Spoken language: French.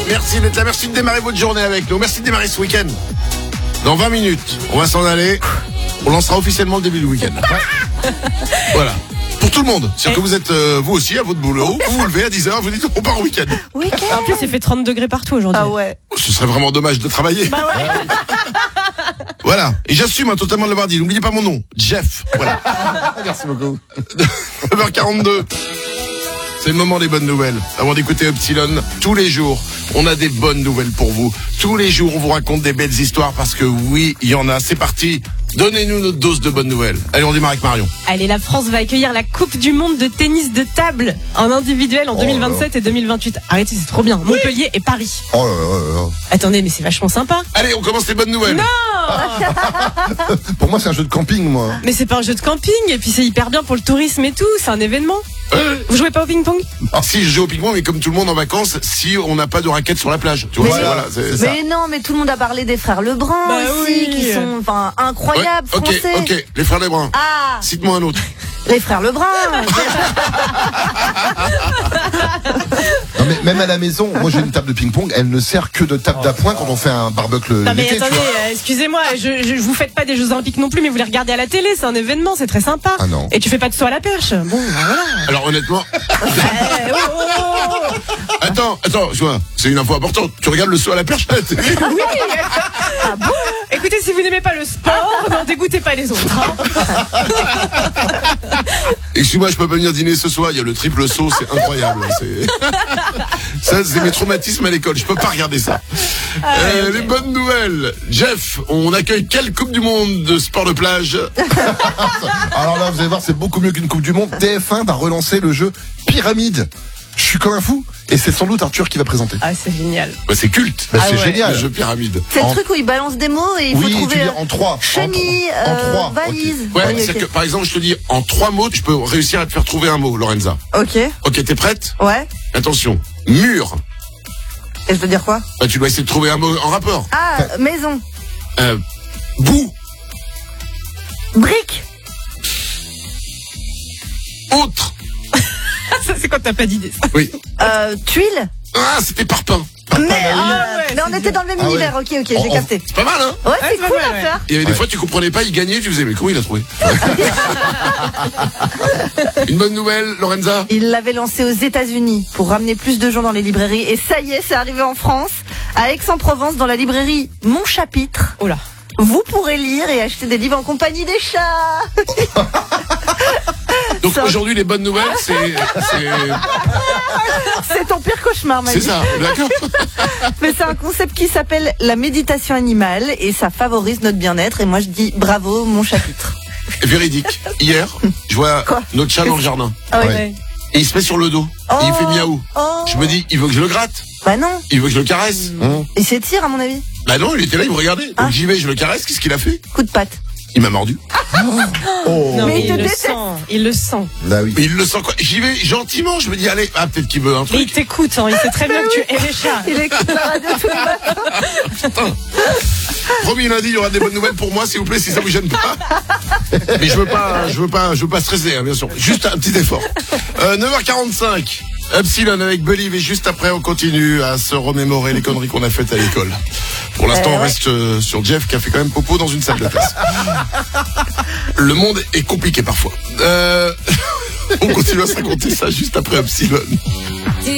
merci d'être là, merci de démarrer votre journée avec nous, merci de démarrer ce week-end. Dans 20 minutes, on va s'en aller, on lancera officiellement le début du week-end. Voilà. Pour tout le monde, c'est-à-dire que vous êtes vous aussi à votre boulot, vous vous levez à 10h, vous dites on part au week-end. En plus, il fait 30 degrés partout aujourd'hui. Ah ouais. Ce serait vraiment dommage de travailler. Bah ouais. Voilà, et j'assume totalement de l'avoir dit, n'oubliez pas mon nom, Jeff. Voilà. Merci beaucoup. 9h42. C'est le moment des bonnes nouvelles. Avant d'écouter Epsilon, tous les jours, on a des bonnes nouvelles pour vous. Tous les jours, on vous raconte des belles histoires parce que oui, il y en a. C'est parti. Donnez-nous notre dose de bonnes nouvelles. Allez, on démarre avec Marion. Allez, la France va accueillir la Coupe du Monde de tennis de table en individuel en 2027 et 2028. Arrêtez, c'est trop bien. Montpellier et Paris. Oh là là là. Attendez, mais c'est vachement sympa. Allez, on commence les bonnes nouvelles. Non, Pour moi, c'est un jeu de camping, moi. mais c'est pas un jeu de camping et puis c'est hyper bien pour le tourisme et tout. C'est un événement. Vous jouez pas au ping-pong? Si, je joue au ping-pong, mais comme tout le monde en vacances, si on n'a pas de raquettes sur la plage. Tu vois, Mais voilà, c'est ça. Mais non, mais tout le monde a parlé des frères Lebrun aussi, oui. qui sont incroyables, Ouais, français. ok, les frères Lebrun. Ah, Cite-moi un autre. les frères Lebrun. Non, mais même à la maison, moi j'ai une table de ping-pong, elle ne sert que de table d'appoint quand on fait un barbecue Non mais l'été, tu attendez, vois. excusez-moi, je vous faites pas des Jeux Olympiques non plus, mais vous les regardez à la télé, c'est un événement, c'est très sympa. Ah non. Et tu fais pas de saut à la perche. Bon, ben voilà. Alors honnêtement, Eh, oh. attends, je vois, c'est une info importante. Tu regardes le saut à la perche. Oui. Ah bon? Écoutez, si vous n'aimez pas le sport, n'en dégoûtez pas les autres. Hein. Excuse-moi, je peux pas venir dîner ce soir. Il y a le triple saut, c'est incroyable. Ça, c'est mes traumatismes à l'école. Je peux pas regarder ça. Okay. Les bonnes nouvelles. Jeff, on accueille quelle Coupe du Monde de sport de plage? Alors là, vous allez voir, c'est beaucoup mieux qu'une Coupe du Monde. TF1 va relancer le jeu Pyramide. Je suis comme un fou. Et c'est sans doute Arthur qui va présenter. Ah, c'est génial. Bah, c'est culte. Bah, c'est ouais. génial. Le jeu pyramide. C'est En- le truc où ils balancent des mots et il faut Oui, tu trouver dis en 3. chenille, En 3. valise. Ouais, Oui, c'est ok. que par exemple, je te dis en 3 mots, tu peux réussir à te faire trouver un mot, Lorenza. Ok, Ok, t'es prête? ouais. Attention. Mur. Et je veux dire quoi? Bah, tu dois essayer de trouver un mot en rapport. Ah, maison. Bout. Brique. Autre. Ça, c'est quand t'as pas d'idée, ça. Oui. Tuile. Ah, c'était parpaing. Mais, ouais, on était dans le même Ah ouais. univers. Ok, j'ai En- capté. C'est pas mal, hein? Ouais, c'est c'est pas cool mal, à ouais. faire. Il y avait des Ouais. fois, tu comprenais pas, il gagnait, tu faisais, mais comment il a trouvé? Une bonne nouvelle, Lorenza? Il l'avait lancé aux États-Unis pour ramener plus de gens dans les librairies. Et ça y est, c'est arrivé en France, à Aix-en-Provence, dans la librairie Mon Chapitre. Oh là. Vous pourrez lire et acheter des livres en compagnie des chats. Donc Ça- aujourd'hui, les bonnes nouvelles, c'est C'est ton pire cauchemar, Maggie. ça, d'accord? Mais c'est un concept qui s'appelle la méditation animale et ça favorise notre bien-être. Et moi, je dis bravo, Mon Chapitre. Véridique. Hier, je vois Quoi? notre chat dans le jardin. Ah oui. Ouais. Et il se met sur le dos. Et il fait miaou. Oh. Je me dis, il veut que je le gratte. Bah non, Il veut que je le caresse. il s'étire à mon avis. Bah non, il était là, il me regardait. Donc j'y vais, je le caresse. Qu'est-ce qu'il a fait? Coup de patte. Il m'a mordu. Oh. Non, Mais mais il te il le déteste. sent. Il le sent. Là, oui. Mais il le sent quoi? J'y vais gentiment. Je me dis, allez, peut-être qu'il veut un Mais il truc. t'écoute, hein. Il sait très bien que tu es les chats. Il écoute la radio tous les matins. Promis, lundi, il y aura des bonnes nouvelles pour moi, s'il vous plaît, si ça vous gêne pas. Mais je veux pas stresser, hein, bien sûr. Juste un petit effort. 9h45. Epsilon avec Believe et juste après on continue à se remémorer les conneries qu'on a faites à l'école. Pour l'instant on reste sur Jeff qui a fait quand même popo dans une salle de classe. Le monde est compliqué parfois. On continue à se raconter ça juste après Epsilon.